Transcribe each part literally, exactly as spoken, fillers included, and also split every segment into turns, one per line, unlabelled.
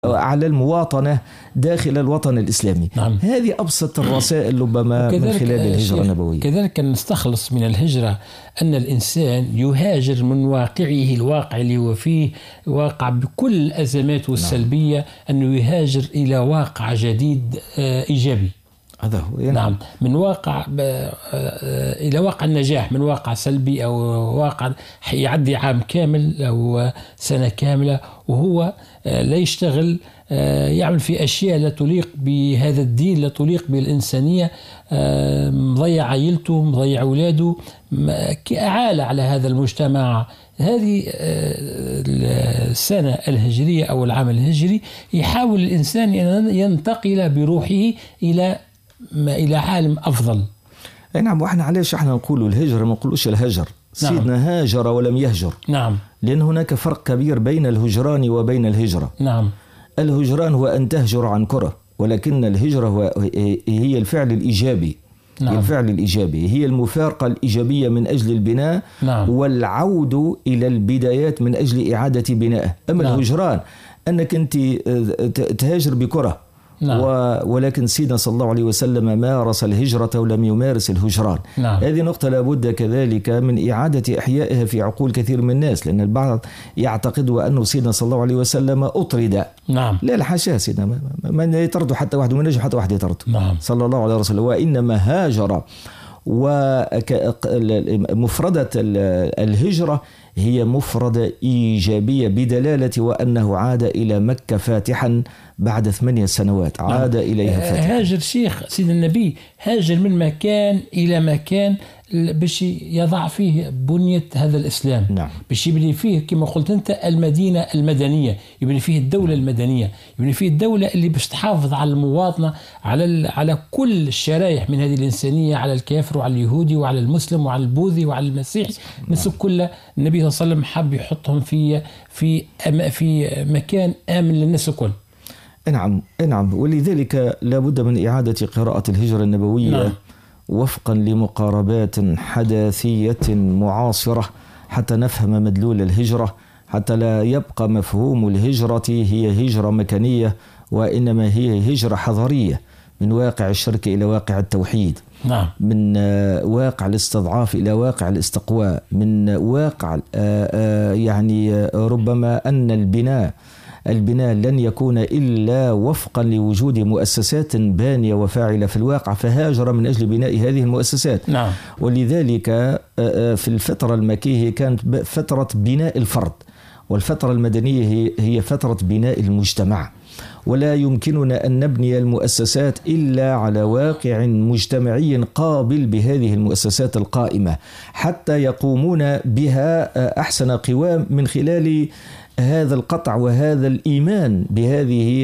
على المواطنة داخل الوطن الإسلامي.
نعم.
هذه أبسط الرسائل ربما من خلال الهجرة النبوية.
كذلك نستخلص من الهجرة أن الإنسان يهاجر من واقعه الواقع اللي هو فيه، واقع بكل الأزمات والسلبية. نعم. أنه يهاجر إلى واقع جديد إيجابي.
هذا هو. يعني.
نعم، من واقع إلى واقع النجاح، من واقع سلبي أو واقع يعدي عام كامل أو سنة كاملة وهو لا يشتغل، يعمل في أشياء لا تليق بهذا الدين، لا تليق بالإنسانية، مضيع عائلته، مضيع أولاده، كأعالة على هذا المجتمع. هذه السنة الهجرية أو العام الهجري يحاول الإنسان أن ينتقل بروحه إلى إلى عالم أفضل.
نعم. وإحنا علاش إحنا نقولوا الهجرة ما نقولوش الهجر. نعم. سيدنا هاجر ولم يهجر.
نعم.
لأن هناك فرق كبير بين الهجران وبين الهجرة.
نعم.
الهجران هو أن تهجر عن كرة، ولكن الهجرة هو هي الفعل الإيجابي. نعم. الفعل الإيجابي هي المفارقة الإيجابية من أجل البناء. نعم. والعود إلى البدايات من أجل إعادة بنائه. أما نعم. الهجران أنك أنت تهاجر بكرة. نعم. ولكن سيدنا صلى الله عليه وسلم مارس الهجرة ولم يمارس الهجران. نعم. هذه نقطة لابد كذلك من إعادة إحيائها في عقول كثير من الناس، لأن البعض يعتقد أنه سيدنا صلى الله عليه وسلم أطرد. نعم. لا الحاشا، سيدنا من يطرد حتى واحد، ومن نجم حتى واحد يطرد. نعم. صلى الله عليه وسلم. وإنما هاجر. ومفردة الهجرة هي مفردة إيجابية بدلالة وأنه عاد إلى مكة فاتحا بعد ثمانية سنوات. عاد نعم. إليها فاتحا.
هاجر شيخ سيدنا النبي، هاجر من مكان إلى مكان باش يضع فيه بنية هذا الإسلام. نعم. باش يبني فيه كما قلت أنت المدينة المدنية، يبني فيه الدولة المدنية، يبني فيه الدولة اللي باش تحافظ على المواطنة، على على كل الشرائح من هذه الإنسانية، على الكافر وعلى اليهودي وعلى المسلم وعلى البوذي وعلى المسيحي. نعم. نسب كل النبي صلى الله عليه وسلم حب يحطهم في في في مكان آمن للناس الكل.
نعم. نعم. ولذلك لابد من إعادة قراءة الهجرة النبوية. نعم. وفقا لمقاربات حداثية معاصرة حتى نفهم مدلول الهجرة، حتى لا يبقى مفهوم الهجرة هي هجرة مكانية، وإنما هي هجرة حضارية من واقع الشرك إلى واقع التوحيد. نعم. من واقع الاستضعاف إلى واقع الاستقواء، من واقع يعني ربما أن البناء البناء لن يكون إلا وفقا لوجود مؤسسات بانية وفاعلة في الواقع، فهاجر من أجل بناء هذه المؤسسات. نعم. ولذلك في الفترة المكية كانت فترة بناء الفرد، والفترة المدنية هي فترة بناء المجتمع. ولا يمكننا أن نبني المؤسسات إلا على واقع مجتمعي قابل بهذه المؤسسات القائمة، حتى يقومون بها أحسن قوام من خلال هذا القطع وهذا الإيمان بهذه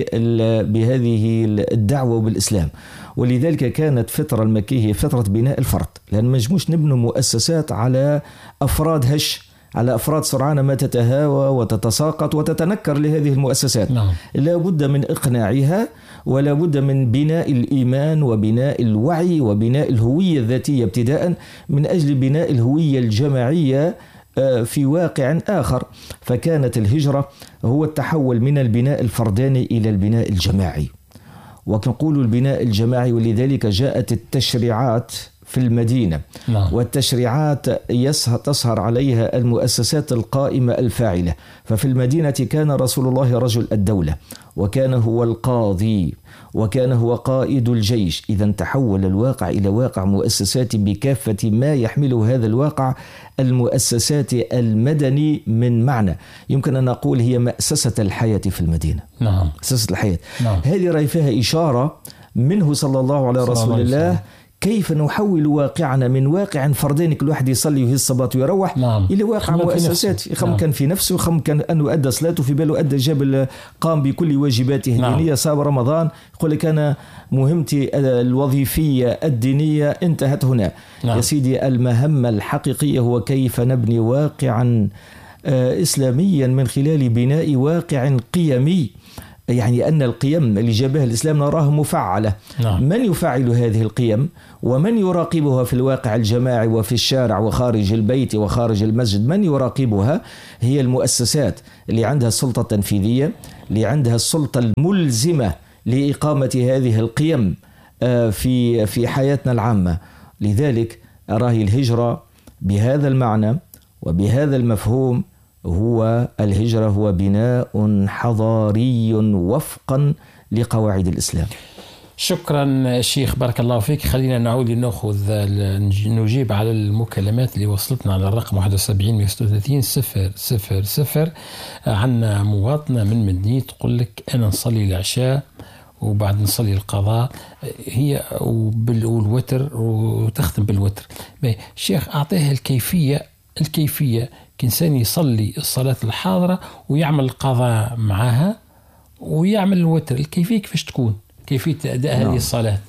بهذه الدعوة بالإسلام. ولذلك كانت فترة المكية فترة بناء الفرد، لأن ما نجموش نبنوا مؤسسات على أفراد هش، على أفراد سرعان ما تتهاوى وتتساقط وتتنكر لهذه المؤسسات. نعم. لا بد من إقناعها، ولا بد من بناء الإيمان وبناء الوعي وبناء الهوية الذاتية ابتداء، من أجل بناء الهوية الجماعية في واقع آخر. فكانت الهجرة هو التحول من البناء الفرداني إلى البناء الجماعي، ونقول البناء الجماعي. ولذلك جاءت التشريعات في المدينة. نعم. والتشريعات تسهر عليها المؤسسات القائمة الفاعلة. ففي المدينة كان رسول الله رجل الدولة، وكان هو القاضي، وكان هو قائد الجيش. إذا تحول الواقع إلى واقع مؤسسات بكافة ما يحمله هذا الواقع المؤسسات المدني من معنى. يمكن أن نقول هي مؤسسة الحياة في المدينة. نعم. مؤسسة الحياة. نعم. هذه رأي فيها إشارة منه صلى الله على رسول الله كيف نحول واقعنا من واقع فرداني كل واحد يصلي ويهز الصلاة ويروح. نعم. إلى واقع مؤسسات يخم. نعم. كان في نفسه، يخم كان أنه أدى صلاته، في باله أدى جاب قام بكل واجباته الدينية. نعم. صام رمضان، يقول لك أنا مهمتي الوظيفية الدينية انتهت هنا. نعم. يا سيدي، المهمة الحقيقية هو كيف نبني واقعا إسلاميا من خلال بناء واقع قيمي. يعني أن القيم اللي جابها الإسلام نراها مفعلة. نعم. من يفعل هذه القيم ومن يراقبها في الواقع الجماعي وفي الشارع وخارج البيت وخارج المسجد؟ من يراقبها؟ هي المؤسسات اللي عندها السلطة التنفيذية، اللي عندها السلطة الملزمة لإقامة هذه القيم في في حياتنا العامة. لذلك أراهي الهجرة بهذا المعنى وبهذا المفهوم هو الهجرة هو بناء حضاري وفقا لقواعد الإسلام.
شكرا شيخ، بارك الله فيك. خلينا نعود لنأخذ نجيب على المكالمات اللي وصلتنا على الرقم واحد وسبعين مئة وستة وثلاثين صفر صفر صفر. عنا مواطنة من مدنية تقول لك أنا نصلي العشاء وبعد نصلي القضاء هي والوتر وتختم بالوتر. شيخ أعطيها الكيفية الكيفية كإنسان يصلي الصلاة الحاضرة ويعمل القضاء معها ويعمل الوتر، الكيفية كيفاش تكون كيفية أداء هذه الصلاة؟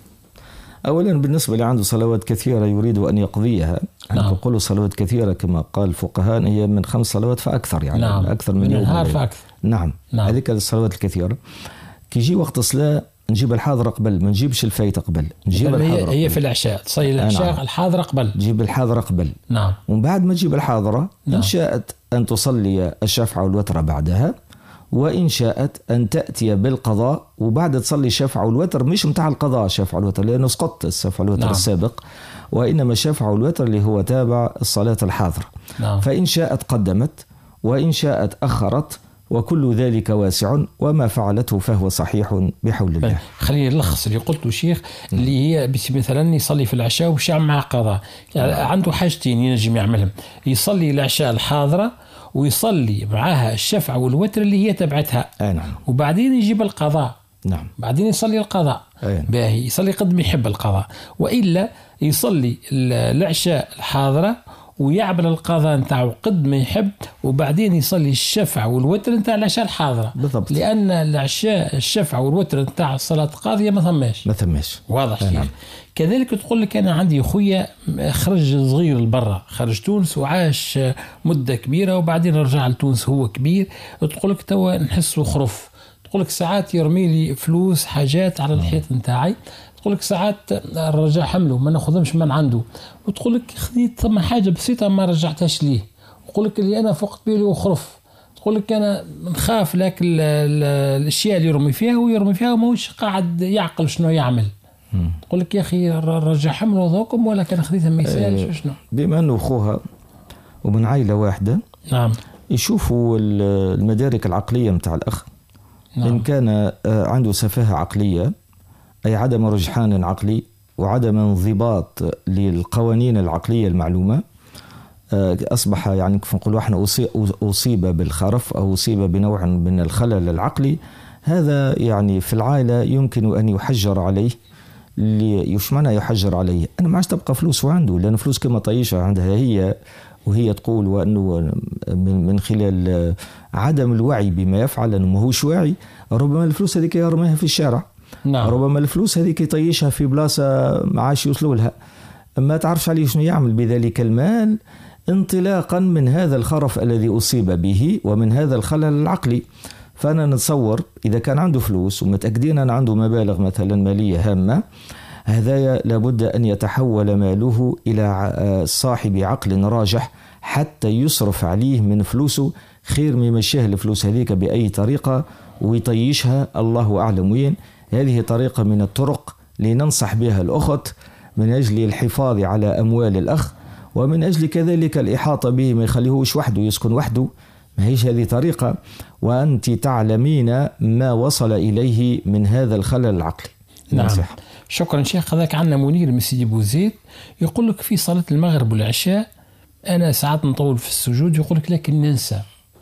أولا بالنسبة اللي عنده صلوات كثيرة يريد أن يقضيها، نعم. نقول صلوات كثيرة كما قال الفقهاء هي من خمس صلوات فأكثر، يعني
نعم.
أكثر من,
من
يوم
نهار فأكثر.
نعم, نعم. هذيك الصلوات الكثيرة كي يجي وقت الصلاة نجيب الحاضر قبل، ما نجيبش الفايت قبل، نجيب الحاضر
هي, هي في العشاء تصلي العشاء نعم. الحاضر قبل،
تجيب الحاضر قبل،
نعم.
ومن بعد ما تجيب الحاضرة نعم. إن شاءت أن تصلي الشفع والوتر بعدها، وإن شاءت أن تأتي بالقضاء وبعد تصلي الشفع والوتر، مش متاع القضاء الشفع والوتر لأنه سقط الشفع والوتر نعم. السابق، وإنما الشفع والوتر اللي هو تابع الصلاة الحاضرة نعم. فإن شاءت قدمت وإن شاءت أخرت، وكل ذلك واسع، وما فعلته فهو صحيح بحول الله.
خليني نلخص اللي قلته شيخ، اللي هي مثلا يصلي في العشاء وش يعمل مع قضاء، يعني عنده حاجتين ينجم يعملهم، يصلي العشاء الحاضرة ويصلي معها الشفع والوتر اللي هي تبعتها
نعم.
وبعدين يجيب القضاء
نعم.
بعدين يصلي القضاء باهي، يصلي قد ما يحب القضاء، وإلا يصلي العشاء الحاضرة ويعمل القضاء نتاعو قد ما يحب، وبعدين يصلي الشفع والوتر نتاع العشاء الحاضرة
بالضبط.
لأن العشاء الشفع والوتر نتاع الصلاة القاضية ما ثماش
ما ثماش
واضح نعم. كذلك تقول لك أنا عندي خويا خرج صغير لبرا، خرج تونس وعاش مدة كبيرة وبعدين رجع لتونس هو كبير، تقول لك توا نحسه خرف، تقول لك ساعات يرمي لي فلوس حاجات على الحيط نتاعي، تقول لك ساعات رجع حمله ما ناخذهمش من عنده، وتقول لك خذيت ثم حاجة بسيطة ما رجعتهاش ليه، وتقول لك اللي أنا فقت بيلي وخرف، تقول لك أنا نخاف لك الأشياء اللي يرمي فيها ويرمي فيها وماهوش قاعد يعقل شنو يعمل. تقول لك يا أخي رجع حمله ذوكم ولا كان خذيتها ما يسالش شنو.
بما أنه أخوها ومن عائلة واحدة
نعم
يشوفوا المدارك العقلية متاع الأخ نعم. إن كان عنده سفاهة عقلية أي عدم رجحان عقلي وعدم انضباط للقوانين العقلية المعلومة، أصبح يعني كيف نقول احنا أصيب بالخرف أو أصيب بنوع من الخلل العقلي، هذا يعني في العائلة يمكن أن يحجر عليه. يش معنى يحجر عليه؟ أنا ما عادش تبقى فلوس عنده، لأن فلوس كما طيشة عندها هي، وهي تقول وأنه من خلال عدم الوعي بما يفعل أنه ما هوش واعي، ربما الفلوس هذيك يرميها في الشارع نعم. ربما الفلوس هذيك يطيشها في بلاصة ما عاش يوصلوا لها، ما تعرفش عليه شنو يعمل بذلك المال انطلاقا من هذا الخرف الذي أصيب به ومن هذا الخلل العقلي. فأنا نتصور إذا كان عنده فلوس ومتأكدين أن عنده مبالغ مثلا مالية هامة، هذا لابد أن يتحول ماله إلى صاحب عقل راجح حتى يصرف عليه من فلوسه خير من يمشيها الفلوس هذيك بأي طريقة ويطيشها الله أعلم وين. هذه طريقة من الطرق لننصح بها الأخت من أجل الحفاظ على أموال الأخ، ومن أجل كذلك الإحاطة به، ما يخليهوش وحده يسكن وحده، ما هيش هذه طريقة، وأنت تعلمين ما وصل إليه من هذا الخلل العقلي.
نعم نصيحة. شكرا شيخ. هذاك عنا منير من سيدي بوزيد يقول لك في صلاة المغرب والعشاء أنا ساعات نطول في السجود، يقول لك لكن ننسى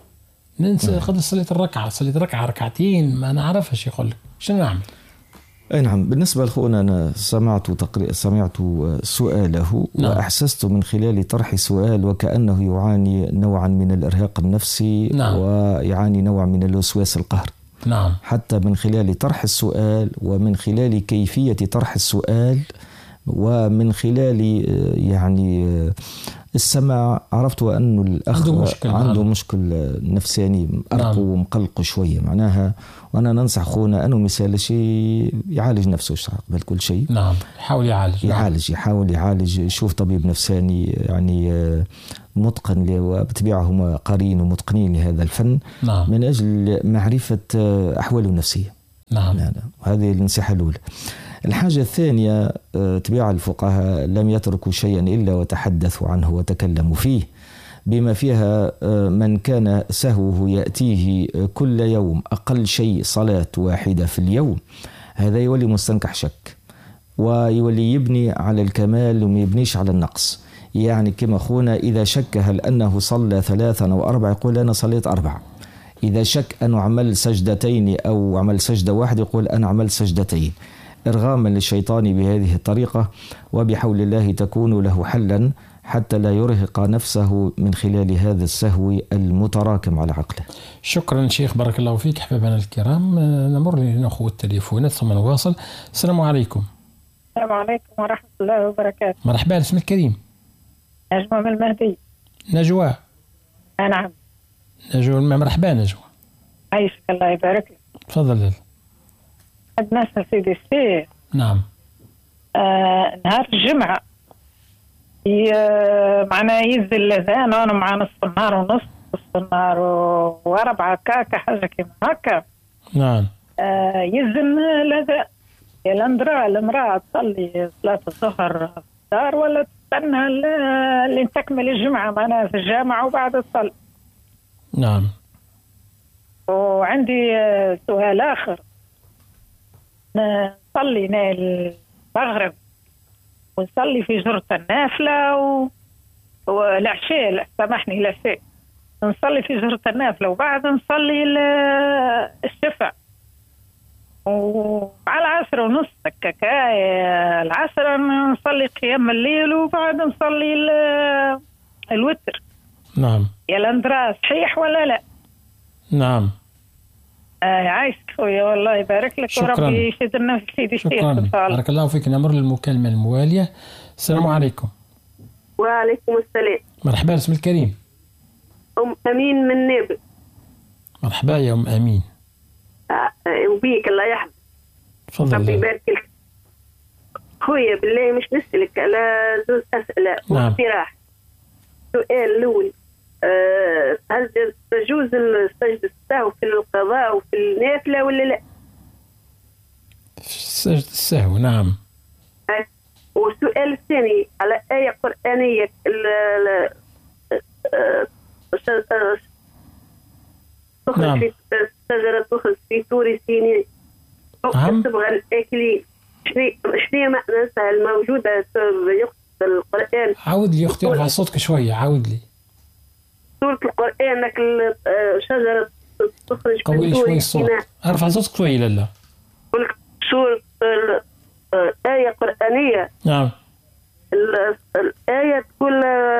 ننسى قد صليت الركعة صليت ركعة ركعتين ما نعرفش، يقول لك شنو نعمل؟
أي نعم. بالنسبة لأخونا أنا سمعت تقريبا سمعت سؤاله نعم. وأحسست من خلال طرح السؤال وكأنه يعاني نوعا من الإرهاق النفسي نعم. ويعاني نوع من الوسواس القهري
نعم.
حتى من خلال طرح السؤال ومن خلال كيفية طرح السؤال ومن خلال يعني السماع عرفت أنه الأخ
عنده مشكل,
عنده مشكل نفساني أرقو نعم. ومقلق شوية معناها، وأنا ننصح أخونا أنه مثال شيء يعالج نفسه قبل كل شيء.
نعم يحاول يعالج
يعالج يحاول يعالج يشوف طبيب نفساني يعني متقن وبطبيعة هم قارئين ومتقنين لهذا الفن.
نعم.
من أجل معرفة أحواله النفسية.
نعم.
هذه النصيحة الأولى. الحاجة الثانية، تبع الفقهاء لم يتركوا شيئا إلا وتحدثوا عنه وتكلموا فيه، بما فيها من كان سهوه يأتيه كل يوم أقل شيء صلاة واحدة في اليوم، هذا يولي مستنكح شك، ويولي يبني على الكمال وما يبنيش على النقص. يعني كما أخونا إذا شك هل أنه صلى ثلاثا أو أربعة يقول أنا صليت أربعة، إذا شك أنه عمل سجدتين أو عمل سجدة واحدة يقول أنا عمل سجدتين، إرغاما للشيطان بهذه الطريقة، وبحول الله تكون له حلا حتى لا يرهق نفسه من خلال هذا السهو المتراكم على عقله.
شكرا شيخ، بارك الله فيك. أحبابنا الكرام، نمر لنأخذ التليفونات ثم نواصل. السلام عليكم.
السلام عليكم ورحمة الله وبركاته.
مرحبا، اسمك الكريم؟
نجوى من المهدي.
نجوى.
نعم.
نجوى، مرحبا نجوى.
عايشك الله يبارك لك.
تفضل.
عند ناس سيدي الشيخ.
نعم.
آه نهار الجمعة معنا يزل الأذان وأنا مع نصف النهار ونص نصف النهار وأربعة هكا حاجة كيما هكا.
نعم.
آه يزن الأذان. يا الأندرا المرأة تصلي صلاة الظهر في الدار ولا تستنى اللي تكمل الجمعة معنا في الجامعة وبعد تصلي.
نعم.
وعندي سؤال آخر، نصلي نايل المغرب ونصلي في جرة النافلة و... والعشاء، لا سامحني العشاء نصلي في جرة النافلة وبعد نصلي الشفع، وعلى العصر ونص كاكاية العصر نصلي قيام الليل وبعد نصلي ال... الوتر.
نعم.
يا الأندرا صحيح ولا لا؟
نعم.
آه عايشك خويا، والله يبارك لك وربي يشد لنا في سيدي الشيخ.
شكرا، بارك الله فيك. نمر للمكالمة الموالية. السلام عليكم.
وعليكم السلام.
مرحبا، اسم الكريم؟
أم أمين من نابل.
مرحبا يا أم أمين.
آه وبيك الله يحفظك.
تفضل.
ربي يبارك لك. خويا بالله مش نسألك على زوج أسئلة واقتراح. السؤال الأول، أه هل تجوز السجد السهو في القضاء وفي النافلة ولا لا؟
سجد السهو نعم.
أه. والسؤال الثاني على آية قرآنية تخرج
نعم.
في الشجرة تخرج في طور سيناء
نعم.
تبغى الآكلين، شنو معناتها الموجودة في القرآن؟
عاود لي أختي، ارفع صوتك شوية، عاود لي.
سورة القرآن لك الشجرة تخرج
قوي شوي الصوت، ارفع صوتك شوي. لا لا
سورة آية قرآنية.
نعم.
الآية تقول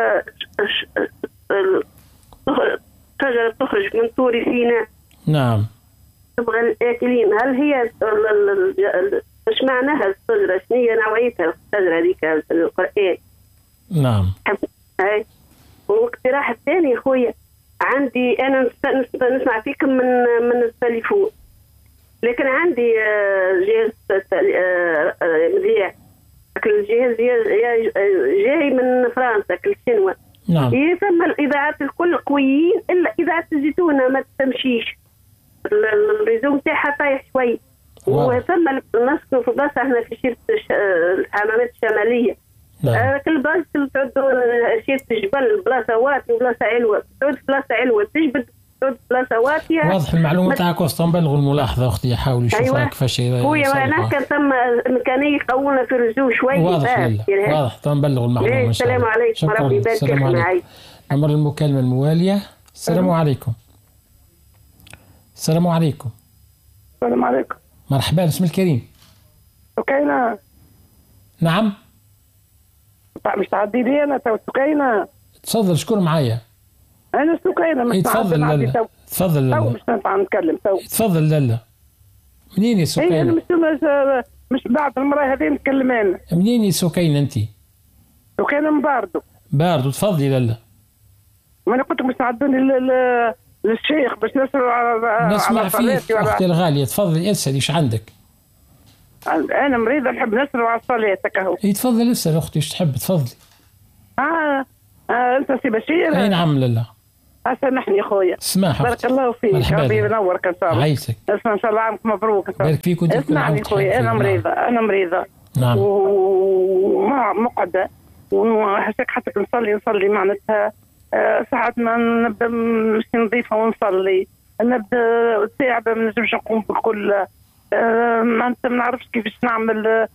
شجرة تخرج من طور سيناء.
نعم.
تبغى الآكلين، هل هي ايش معناها الشجرة؟ شنو هي نوعيتها الشجرة ذيك في القرآن؟
نعم.
هاي. واقتراح الثاني خويا، عندي انا نسمع فيكم من من التليفون، لكن عندي جهاز مذيع، الجهاز جاي من فرنسا كالشنوا.
نعم.
ثم الاذاعات الكل قويين الا اذاعه الزيتونه ما تمشيش، الريزوم تاعها طايح شوي. وثم نسكن في بلاصه هنا في شيرة الحمامات الشماليه. نعم. كل بلاصه تعود شيرة الجبل بلاصه واتيه وبلاصه علوه، تعود بلاصه علوه تجبد، تعود بلاصه واتيه.
واضح المعلومه تاعك وستنبلغ الملاحظه اختي، حاول يشوفها. أيوة. كيفاش
خويا انا كان ثم امكانيه يقونا في الرجوع شوي.
واضح واضح تنبلغ المعلومه.
السلام عليكم ورحمه الله وبركاته.
نمر المكالمه المواليه. السلام عليكم. السلام عليكم.
السلام عليكم.
مرحبا، اسم الكريم؟
سكينة.
نعم.
مش تعدي لي انا تو سكينة.
تفضل، شكون معايا؟
انا سكينة مش
تفضل. لا تفضل. لا
مش ننفع نتكلم تو.
تفضل. لا لا منين يا سكينة؟
انا مش مش بعد المراه هذه نتكلم انا.
منين يا سكينة انت؟
سكينة من باردو.
باردو، تفضلي. لا لا
وانا قلت لك مش تعدوني للشيخ باش نسألوا على
نسمع فيك اختي الغالية. تفضلي اسألي، ايش عندك؟
انا مريضة نحب نسألوا على الصلاة كهو.
اي تفضل اسأل اختي، ايش تحب؟ تفضلي.
اه آه انت سي بشير.
اي نعم لله.
سامحني خويا.
اسمح
بارك الله فيك، ربي ينورك ان شاء الله.
عايشك.
اسمع ان شاء الله عامك مبروك.
بارك فيك وانت.
اسمعني خويا، انا مريضه انا مريضه
نعم
ومقعده وحسيت حتى نصلي نصلي معناتها آه ساعات ما نبدا مش نظيفه ونصلي، نبدا تعبه ما نجمش نقوم بالكل. آه معناتها ما نعرفش كيفاش نعمل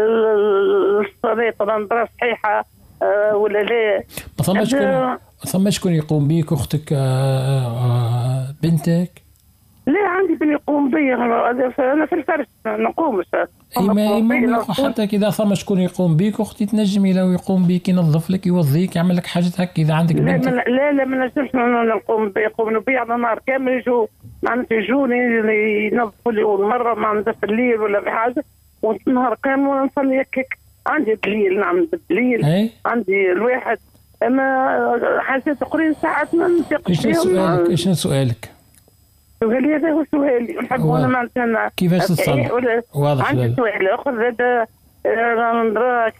الصلاه طبعا نظرة صحيحه آه ولا لا.
ما ثماش شكون ما ثماش شكون يقوم بيك؟ اختك آه آه بنتك؟
لا عندي بني يقوم بي، انا في الفرش نقومش.
اي ما حتى اذا ثم شكون يقوم بيك اختي تنجمي لو يقوم بيك ينظف لك يوظيك يعمل لك حاجه هكا اذا عندك بنت.
لا لا لا ما نجمش نقوم بي، يقوموا بي على نهار كامل يجوا معناتها يجوني ينظفوا لي مره معناتها في الليل ولا في حاجه والنهار كامل وانا نصلي هكاك. عندي دليل نعمل بالدليل
ايه؟
عندي الواحد اما حاجات اخرين ساعات ما نثقش فيهم.
ايش سؤالك؟ ايش سؤالك؟
سؤالي هذا هو سؤالي ونحب انا معناتها
كيفاش تصلي؟ واضح.
عندي سؤال اخر هذا نراك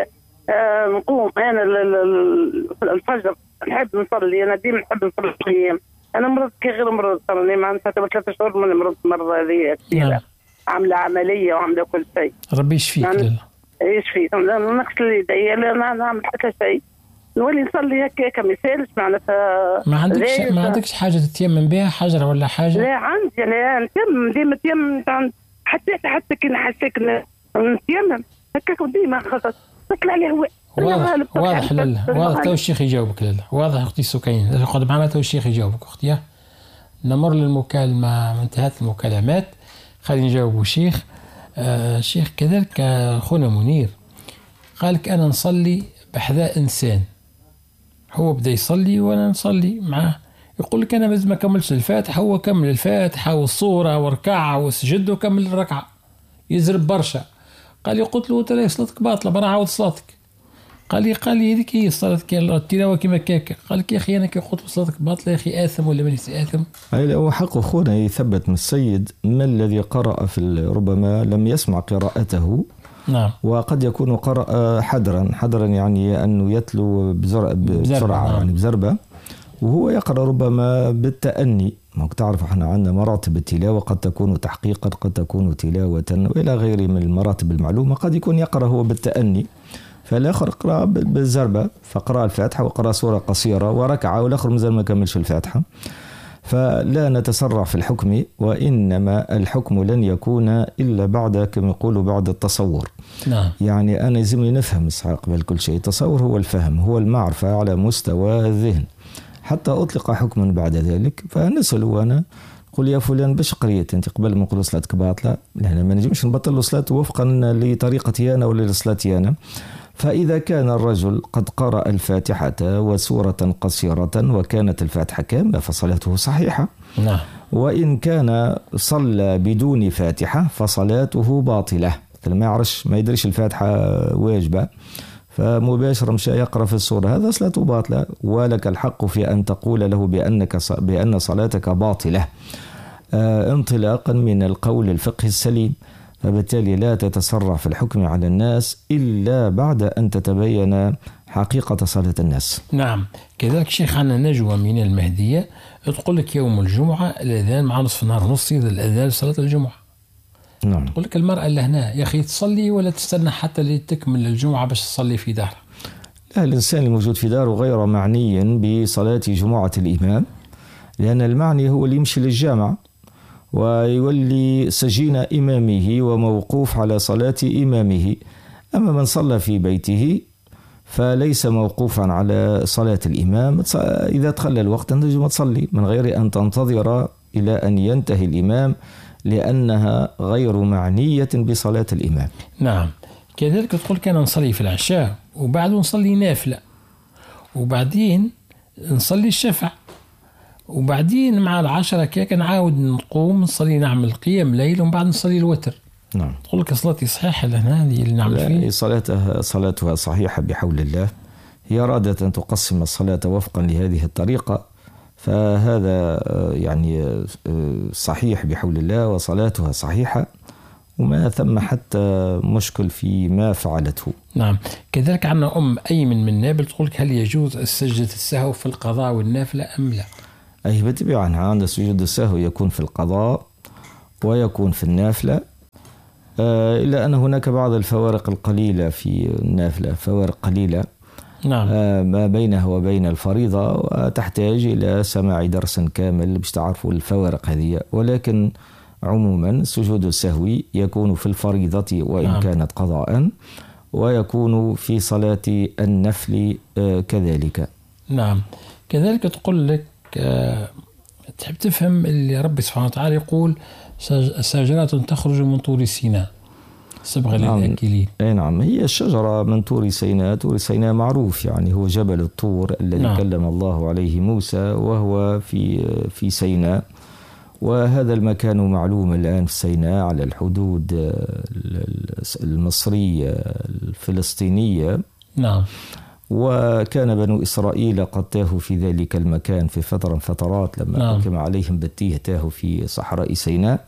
نقوم انا الفجر نحب نصلي، انا ديما نحب نصلي القيام. انا مرضت كي غير مرض صلي معناتها ثلاثة شهور من مرض مرض هذه كثيره عامله عمليه وعامله كل شيء.
ربي يشفيك. لا
يشفيك. نغسل يدي لا نعمل حتى شيء، نولي نصلي هكاك ما يسالش معناتها.
ما عندكش ما عندكش حاجه تتيمم بها حجره ولا حاجه؟
لا عندي لا نتيمم ديما نتيمم حتى حتى كي نحسك نتيمم هكاك ديما خاطر تطلع لي هواء.
واضح واضح لله واضح. تو الشيخ يجاوبك لله. واضح اختي سكين اقعد معنا تو الشيخ يجاوبك اختي. نمر للمكالمه، انتهت المكالمات خلينا نجاوبوا الشيخ. آه الشيخ كذلك اخونا منير قال لك انا نصلي بحذاء انسان، هو بدا يصلي وانا نصلي معاه، يقول لك انا ما كملش الفاتحه، هو كمل الفاتحه والصوره وركع وسجد وكمل الركعه يزرب برشا. قال لي قلت له ترى صلاتك باطله برا عاود صلاتك. قال لي قال لي هذيك هي صلاه التلاوه كيما كاكا. قال لك يا اخي انا كي قلت صلاتك باطله يا اخي اثم ولا مانيش اثم؟
اي هو حق اخونا يثبت من السيد ما الذي قرأ في ربما لم يسمع قراءته.
نعم.
وقد يكون قرأ حدرا حدرا يعني أنه يتلو بزر... بسرعة
نعم.
يعني بزربة، وهو يقرأ ربما بالتأني. ما تعرف احنا عندنا مراتب التلاوة قد تكون تحقيقا قد تكون تلاوة وإلى غيره من المراتب المعلومة. قد يكون يقرأ هو بالتأني، فالآخر قرأ بالزربة فقرأ الفاتحة وقرأ سورة قصيرة وركع، والآخر مازال ما كملش الفاتحة. فلا نتسرع في الحكم، وإنما الحكم لن يكون إلا بعد كما يقولوا بعد التصور.
نعم.
يعني أنا يلزمني نفهم قبل كل شيء. التصور هو الفهم، هو المعرفة على مستوى الذهن حتى أطلق حكما بعد ذلك. فنسأل وأنا قل يا فلان باش قريت أنت قبل ما نقول صلاتك باطلة، لأن ما نجمش نبطل صلاته وفقا لطريقتي أنا ولا لصلاتي أنا. فإذا كان الرجل قد قرأ الفاتحة وسورة قصيرة وكانت الفاتحة كاملة فصلاته صحيحة.
نعم.
وإن كان صلى بدون فاتحة فصلاته باطلة، ما يعرفش ما يدريش الفاتحة واجبة فمباشرة مشى يقرأ في السورة، هذا صلاته باطلة. ولك الحق في أن تقول له بأنك بأن صلاتك باطلة آه انطلاقا من القول الفقهي السليم. فبالتالي لا تتسرع في الحكم على الناس إلا بعد أن تتبين حقيقة صلاة الناس.
نعم. كذلك شيخ عنا نجوى من المهدية تقول لك يوم الجمعة الأذان مع نصف النهار ونص إذا الأذان صلاة الجمعة.
نعم.
تقول لك المرأة اللي هنا يا أخي تصلي ولا تستنى حتى لتكمل الجمعة باش تصلي في دارها؟
لا، الإنسان الموجود في داره غير معني بصلاة جمعة الإمام، لأن المعني هو اللي يمشي للجامع ويولي سجين إمامه وموقوف على صلاة إمامه. أما من صلى في بيته فليس موقوفا على صلاة الإمام. إذا تخلى الوقت تنجم تصلي من غير أن تنتظر إلى أن ينتهي الإمام، لأنها غير معنية بصلاة الإمام.
نعم. كذلك تقول كان نصلي في العشاء وبعد نصلي نافلة وبعدين نصلي الشفع وبعدين مع العشرة كيك نعاود نقوم نصلي نعمل قيام ليل ومن بعد نصلي الوتر.
نعم.
تقول لك صلاتي صحيحة لهنا هذه اللي نعمل فيه؟
صلاتها صلاتها صحيحة بحول الله. هي أرادت أن تقسم الصلاة وفقا لهذه الطريقة، فهذا يعني صحيح بحول الله وصلاتها صحيحة. وما ثم حتى مشكل في ما فعلته.
نعم. كذلك عندنا أم أيمن من نابل تقول هل يجوز السجدة السهو في القضاء والنافلة أم لا؟
أي بالطبع عند سجود السهو يكون في القضاء ويكون في النافلة، آه إلا أن هناك بعض الفوارق القليلة في النافلة، فوارق قليلة
نعم.
آه ما بينها وبين الفريضة، وتحتاج إلى سماع درس كامل باش تعرفوا الفوارق هذه. ولكن عموما سجود السهو يكون في الفريضة وإن نعم. كانت قضاء، ويكون في صلاة النفل آه كذلك.
نعم. كذلك تقول لك أه تحب تفهم اللي ربي سبحانه وتعالى يقول شجرات تخرج من طور سيناء صبغة
نعم.
للآكلين.
اي نعم، هي الشجرة من طور سيناء. طور سيناء معروف يعني هو جبل الطور الذي نعم. كلم الله عليه موسى وهو في في سيناء، وهذا المكان معلوم الآن في سيناء على الحدود المصرية الفلسطينية.
نعم.
وكان بنو إسرائيل قد تاهوا في ذلك المكان في فترة من فترات لما نعم. حكم عليهم بالتيه، تاهوا في صحراء سيناء،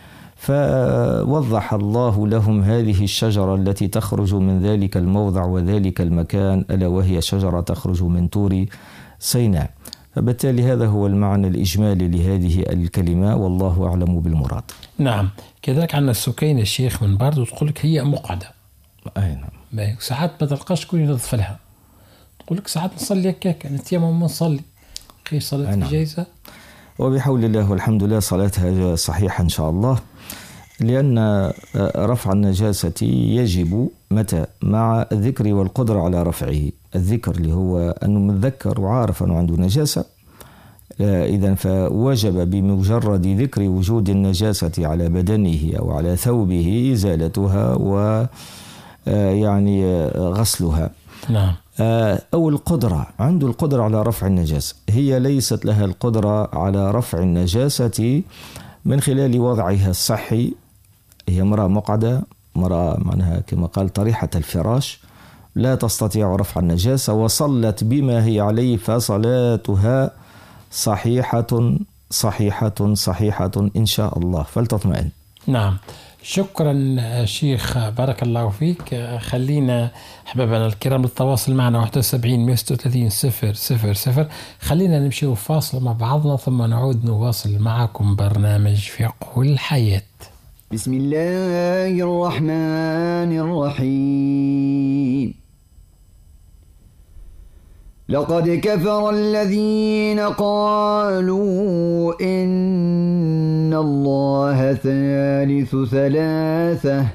فوضح الله لهم هذه الشجرة التي تخرج من ذلك الموضع وذلك المكان، ألا وهي شجرة تخرج من طور سيناء. فبالتالي هذا هو المعنى الإجمالي لهذه الكلمة، والله أعلم بالمراد.
نعم. كذلك عندنا السكينة الشيخ من برد وتقول لك هي مقعدة.
أي نعم.
ساعات ما تلقاش كل ينظف لها، تقول لك ساعات نصلي هكاك نتيمم نصلي كي صلاة نعم. جايزة،
وبحول الله والحمد لله صلاتها صحيحة إن شاء الله، لأن رفع النجاسة يجب متى؟ مع الذكر والقدرة على رفعه. الذكر اللي هو أنه متذكر وعارف أنه عنده نجاسة، إذن فوجب بمجرد ذكر وجود النجاسة على بدنه أو على ثوبه إزالتها و يعني غسلها.
نعم.
أو القدرة، عنده القدرة على رفع النجاسة، هي ليست لها القدرة على رفع النجاسة من خلال وضعها الصحي. هي امرأة مقعدة، امرأة معناها كما قال طريحة الفراش، لا تستطيع رفع النجاسة وصلت بما هي عليه، فصلاتها صحيحة صحيحة صحيحة إن شاء الله، فلتطمئن.
نعم. شكرا شيخ، بارك الله فيك. خلينا أحبابنا الكرام للتواصل معنا واحد وسبعين مئة وستة وثلاثين صفر صفر صفر. خلينا نمشي فاصل مع بعضنا ثم نعود نواصل معكم برنامج فقه الحياة.
بسم الله الرحمن الرحيم. لقد كفر الذين قالوا إن الله ثالث ثلاثة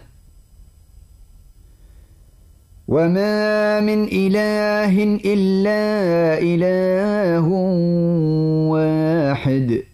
وما من إله إلا إله واحد